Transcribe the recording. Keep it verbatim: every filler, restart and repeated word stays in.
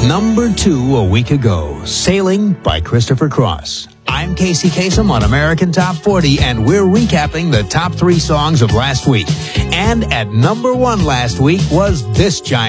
number two a week ago, Sailing by Christopher Cross. I'm Casey Kasem on American Top forty, and we're recapping the top three songs of last week. And at number one last week was this giant